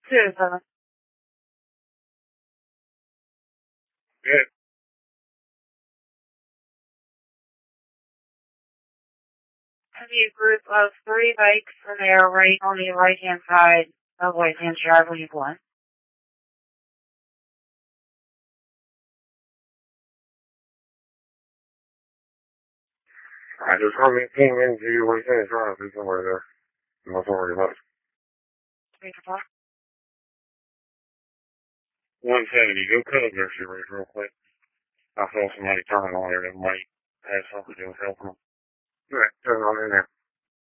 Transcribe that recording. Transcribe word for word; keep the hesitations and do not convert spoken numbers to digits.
Two seven. Good. I see a group of three bikes, and they are right on the right-hand side of right-hand drive when you go in. I just hardly came into right-hand drive. There's somewhere there. I'm not worried about it. Three four. one seventy. Go cut a grocery rate real quick. I saw somebody turning on there that might have something to do with helping them. All right, turn on in there.